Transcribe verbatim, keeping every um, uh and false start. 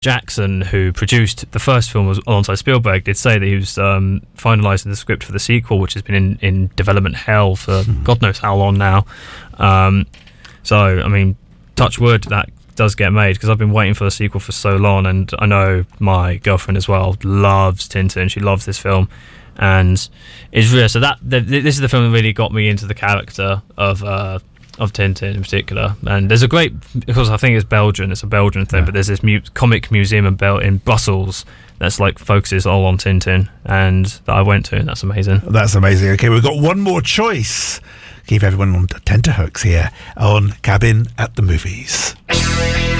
Jackson, who produced the first film alongside Spielberg, did say that he was um, finalising the script for the sequel, which has been in, in development hell for God knows how long now. Um, so, I mean, touch wood, that does get made, because I've been waiting for the sequel for so long, and I know my girlfriend as well loves Tintin. She loves this film, and it's real. So that th- this is the film that really got me into the character of uh, of Tintin in particular. And there's a great, because I think it's Belgian, it's a Belgian thing, yeah. but there's this mu- comic museum in, Bel- in Brussels that's like focuses all on Tintin, and that I went to, and that's amazing. That's amazing. Okay, we've got one more choice. Keep everyone on tenterhooks here on Cabin at the Movies.